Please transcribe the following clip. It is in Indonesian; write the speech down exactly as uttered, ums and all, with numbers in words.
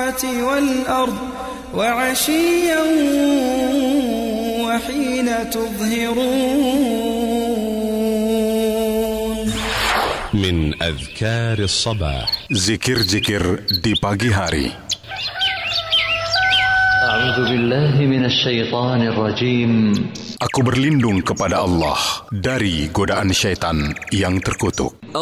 السماوات والأرض وعشيا وحين تظهرون. من أذكار الصباح. Zikir-zikir di pagi hari. A'udzu billahi minasyaitonir rajim. Aku berlindung kepada Allah dari godaan syaitan yang terkutuk.